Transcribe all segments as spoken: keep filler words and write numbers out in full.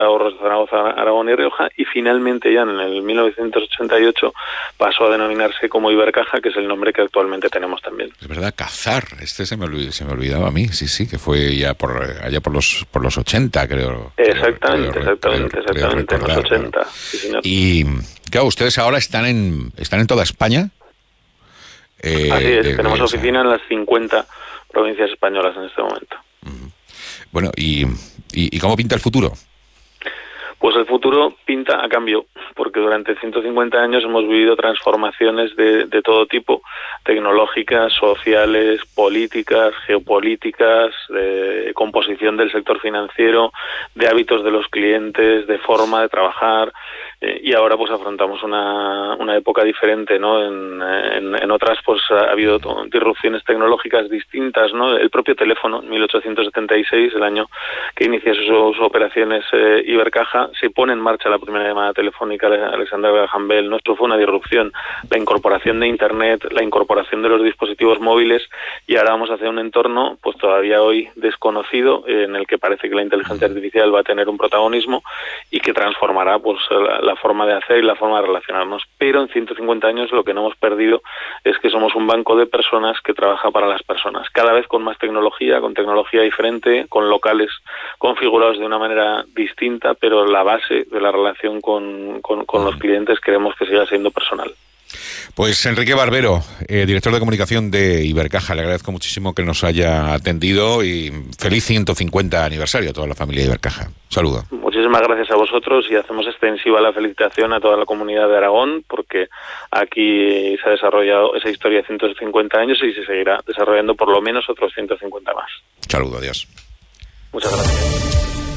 Ahorros de Zaragoza, Aragón y Rioja, y finalmente ya en el mil novecientos ochenta y ocho pasó a denominarse como Ibercaja, que es el nombre que actualmente tenemos también. Es verdad, Cazar, este se me olvidaba, se me olvidaba a mí, sí, sí, que fue ya por allá por los por los ochenta, creo. Exactamente, creo, exactamente, creo, exactamente, creo recordar, en los ochenta, claro. sí, señor. Y claro, ustedes ahora están en están en toda España. Eh, Así es, de, tenemos de, oficina o sea... en las cincuenta provincias españolas en este momento. Bueno, ¿y, y, y cómo pinta el futuro? Pues el futuro pinta a cambio, porque durante ciento cincuenta años hemos vivido transformaciones de, de todo tipo, tecnológicas, sociales, políticas, geopolíticas, de composición del sector financiero, de hábitos de los clientes, de forma de trabajar, eh, y ahora pues afrontamos una, una época diferente, ¿no? En, en, en otras pues ha habido disrupciones tecnológicas distintas, ¿no? El propio teléfono, en mil ochocientos setenta y seis, el año que inicia sus, sus operaciones eh, Ibercaja, se pone en marcha la primera llamada telefónica de Alexander Graham Bell. Nuestro fue una disrupción, la incorporación de Internet, la incorporación de los dispositivos móviles, y ahora vamos hacia un entorno pues todavía hoy desconocido, eh, en el que parece que la inteligencia artificial va a tener un protagonismo y que transformará pues la, la forma de hacer y la forma de relacionarnos. Pero en ciento cincuenta años lo que no hemos perdido es que somos un banco de personas que trabaja para las personas, cada vez con más tecnología, con tecnología diferente, con locales configurados de una manera distinta, pero la base de la relación con, con, con los clientes queremos que siga siendo personal. Pues Enrique Barbero, eh, director de comunicación de Ibercaja, le agradezco muchísimo que nos haya atendido y feliz ciento cincuenta aniversario a toda la familia de Ibercaja. Un saludo. Muchísimas gracias a vosotros y hacemos extensiva la felicitación a toda la comunidad de Aragón, porque aquí se ha desarrollado esa historia de ciento cincuenta años y se seguirá desarrollando por lo menos otros ciento cincuenta más. Un saludo, adiós. Muchas gracias.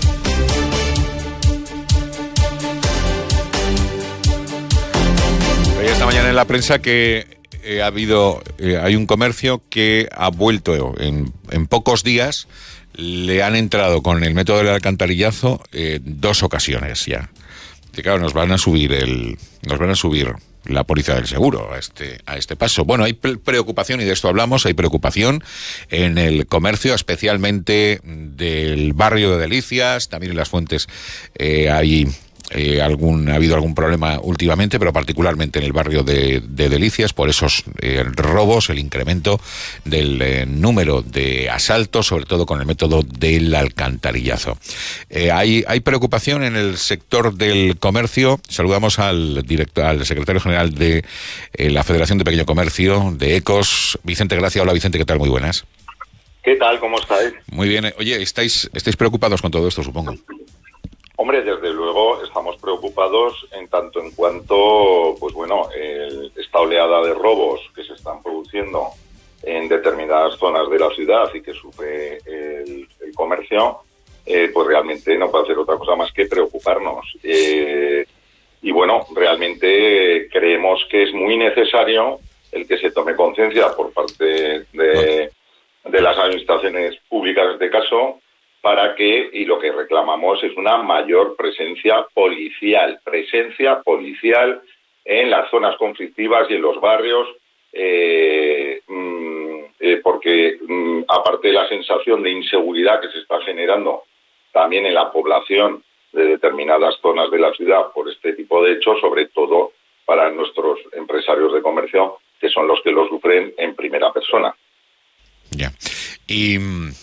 Esta mañana en la prensa que eh, ha habido, eh, hay un comercio que ha vuelto en, en pocos días, le han entrado con el método del alcantarillazo eh, dos ocasiones ya. Que claro, nos van a subir el, nos van a subir la póliza del seguro a este, a este paso. Bueno, hay preocupación, y de esto hablamos, hay preocupación en el comercio, especialmente del barrio de Delicias, también en Las Fuentes eh, hay... Eh, algún, ha habido algún problema últimamente, pero particularmente en el barrio de, de Delicias, por esos eh, robos, el incremento del eh, número de asaltos, sobre todo con el método del alcantarillazo. Eh, hay, hay preocupación en el sector del comercio. Saludamos al director, al secretario general de eh, la Federación de Pequeño Comercio, de ECOS, Vicente Gracia. Hola Vicente, ¿qué tal? Muy buenas. ¿Qué tal? ¿Cómo estáis? Muy bien. Oye, ¿estáis, estáis preocupados con todo esto, supongo? Hombre, desde luego estamos preocupados en tanto en cuanto, pues bueno, el, esta oleada de robos que se están produciendo en determinadas zonas de la ciudad y que sufre el, el comercio, eh, pues realmente no puede hacer otra cosa más que preocuparnos. Eh, y bueno, realmente creemos que es muy necesario el que se tome conciencia por parte de, de las administraciones públicas, en este caso, para que, y lo que reclamamos es una mayor presencia policial, presencia policial en las zonas conflictivas y en los barrios, eh, eh, porque mm, aparte de la sensación de inseguridad que se está generando también en la población de determinadas zonas de la ciudad por este tipo de hechos, sobre todo para nuestros empresarios de comercio, que son los que lo sufren en primera persona. Ya. Y...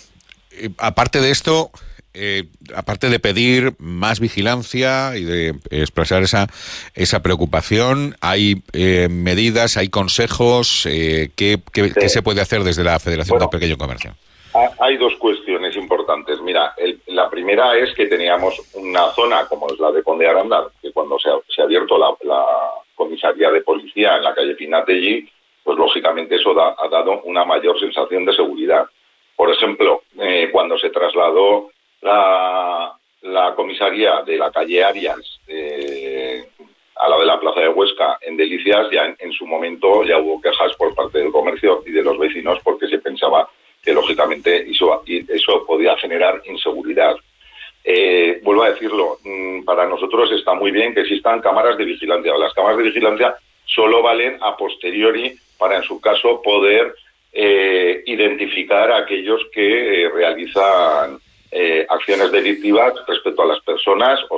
aparte de esto, eh, aparte de pedir más vigilancia y de expresar esa esa preocupación, ¿hay eh, medidas, hay consejos? Eh, ¿qué, qué, sí. ¿Qué se puede hacer desde la Federación bueno, de Pequeño Comercio? Hay dos cuestiones importantes. Mira, el, la primera es que teníamos una zona como es la de Conde Aranda, que cuando se ha, se ha abierto la, la comisaría de policía en la calle Pinategui, pues lógicamente eso da, ha dado una mayor sensación de seguridad. Por ejemplo, eh, cuando se trasladó la, la comisaría de la calle Arias eh, a la de la plaza de Huesca en Delicias, ya en, en su momento ya hubo quejas por parte del comercio y de los vecinos porque se pensaba que lógicamente eso, eso podía generar inseguridad. Eh, vuelvo a decirlo, para nosotros está muy bien que existan cámaras de vigilancia. Las cámaras de vigilancia solo valen a posteriori para, en su caso, poder eh, identificar a aquellos que eh, realizan eh, acciones delictivas respecto a las personas o